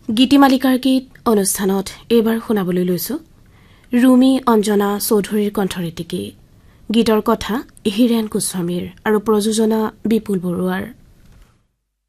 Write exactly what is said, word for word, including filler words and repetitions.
গীতিমালিকাৰ গীত অনুষ্ঠানত এবাৰ শুনাবলৈ লৈছো ৰুমি অঞ্জনা চৌধুৰীৰ কণ্ঠৰীতিকে গীতৰ কথা হিৰেন গোস্বামীৰ আৰু প্ৰযোজনা বিপুল বৰুৱাৰ